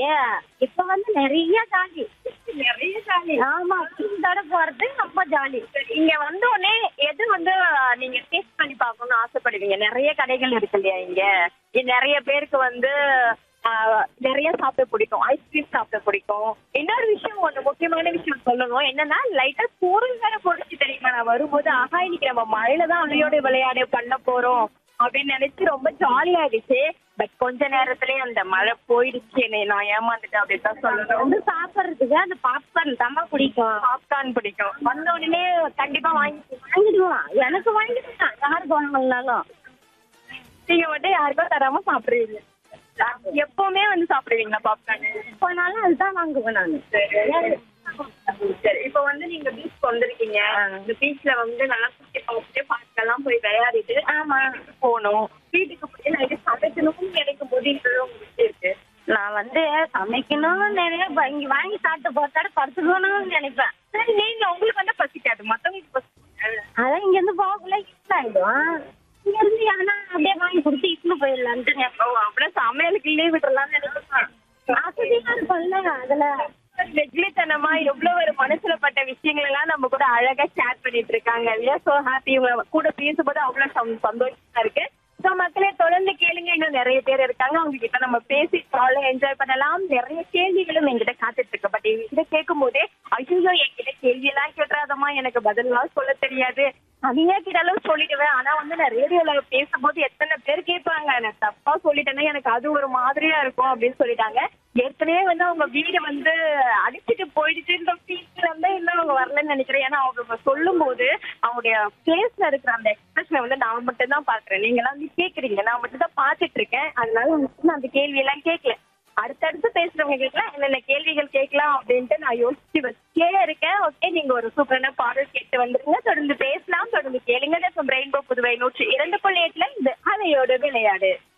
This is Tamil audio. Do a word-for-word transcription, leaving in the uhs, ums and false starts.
ஏ இப்ப வந்து நிறைய ஜாலி. நிறைய ஜாலி. ஆமா, ஃப்ரெண்ட்ஸோட போறது ரொம்ப ஜாலி. இங்க வந்த உடனே எது வந்து நீங்க டேஸ்ட் பண்ணி பார்க்கணும்னு ஆசைப்படுவீங்க? நிறைய கடைகள் இருக்கு இல்லையா இங்க? இங்க நிறைய பேருக்கு வந்து ஆஹ், நிறைய சாப்பிட பிடிக்கும், ஐஸ்கிரீம் சாப்பிட பிடிக்கும். இன்னொரு விஷயம், ஒண்ணு முக்கியமான விஷயம் சொல்லணும் என்னன்னா, லைட்டா தூரல் வேற போடுச்சு தெரியுமா? நான் வரும்போது ஆஹா இன்னைக்கு நம்ம மழையில தான் அலையோட விளையாட பண்ண போறோம் அப்படின்னு நினைச்சு ரொம்ப ஜாலியா ஆயிடுச்சு. பட் கொஞ்ச நேரத்திலேயே அந்த மழை போயிடுச்சு, என்னை நான் ஏமாந்துட்டேன் அப்படின்னு தான் சொல்லணும். வந்து சாப்பிடுறதுக்கு அந்த பாப்கார்ன் தாம்மா பிடிக்கும். பாப்கார்ன் பிடிக்கும். வந்த உடனே கண்டிப்பா வாங்கி வாங்கிடுவான், எனக்கு வாங்கிடுவான் யாருக்கு வாங்கலனாலும். நீங்க மட்டும் யாருக்கும் தராம சாப்பிடுவீங்க. எப்பவுமே வந்து சாப்பிடுவீங்களா பாப்கார்ன்? போனாலும் அதுதான் வாங்குவேன் நான். சரி, இப்ப வந்து நீங்க பீச் வந்திருக்கீங்க. இந்த பீச்ல வந்து நல்லா சுத்தி பார்த்துட்டு பார்க்கெல்லாம் போய் விளையாடிட்டு ஆமா, போகணும். வீட்டுக்கு போய் நைட்டு சமைக்கணும்னு நினைக்கும் போது இதெல்லாம் உங்களுக்கு இருக்கு. நான் வந்து சமைக்கணும் நிறைய ப- இங்க வாங்கி சாப்பிட்டு போட்டாடு படுத்துக்கணும்னு நினைப்பேன். சரி, நீங்க உங்களுக்கு வந்து பசிக்காது, மத்தவங்களுக்கு பசிக்காது. அதான் இங்க இருந்து போகக்குள்ள இட்ல ஆயிடும். இங்க இருந்து யாருன்னா அப்படியே வாங்கி கொடுத்து இட்னு போயிடலான்ட்டு ஓ, அப்படியே சமையலுக்கு லீவ் விட்டுறலாம்னு நினைக்கிறேன். ஆசையா இருக்கும்ல அதுல. வெகுளித்தனமா எவ்வளவு ஒரு மனசுல பட்ட விஷயங்கள் எல்லாம் நம்ம கூட அழகா ஷேர் பண்ணிட்டு இருக்காங்க இல்லையா? So happy. இவங்க கூட பேசும்போது அவ்வளவு சந்தோ- சந்தோஷமா இருக்கு. சோ மக்களே தொடர்ந்து கேளுங்க, இன்னும் நிறைய பேர் இருக்காங்க, அவங்க கிட்ட நம்ம பேசி ஜாலியா என்ஜாய் பண்ணலாம். நிறைய கேள்விகளும் என்கிட்ட காத்துட்டு இருக்கு. பட் என்கிட்ட கேட்கும் போதே ஐயோ என்கிட்ட கேள்வி எல்லாம் கேட்டுறாதம்மா, எனக்கு பதில் எல்லாம் சொல்ல தெரியாது, அதையே கிட்டாலும் சொல்லிடுவேன். ஆனா வந்து நான் ரேடியோல பேசும்போது எத்தனை பேர் கேட்பாங்க, நான் தப்பா சொல்லிட்டேன்னா எனக்கு அது ஒரு மாதிரியா இருக்கும் அப்படின்னு சொல்லிட்டாங்க. ஏற்கனவே வந்து அவங்க வீடு வந்து அடிச்சுட்டு போயிடுச்சு, இந்த ஃபீல்ல வந்து இன்னும் அவங்க வரலன்னு நினைக்கிறேன். ஏன்னா அவங்க சொல்லும் போது அவங்களுடைய ஃபேஸ்ல இருக்கிற அந்த எக்ஸ்பிரஷனை வந்து நான் மட்டும் தான் பாக்குறேன். நீங்க எல்லாம் வந்து கேக்குறீங்க, நான் மட்டும் தான் பாத்துட்டு இருக்கேன். அதனால வந்து நான் அந்த கேள்வி எல்லாம் கேட்கல. அடுத்தடுத்து பேசுறவங்க கேட்கலாம், என்னென்ன கேள்விகள் கேட்கலாம் அப்படின்ட்டு நான் யோசிச்சு வச்சே இருக்கேன். ஓகே, நீங்க ஒரு சூப்பரான பாடல் கேட்டு வந்துருங்க. தொடர்ந்து பேசலாம், தொடர்ந்து கேளுங்க. ரெயின்போ புதுவை நூற்றி இரண்டு புள்ளி எட்டுல இந்த அலையோடு விளையாடு.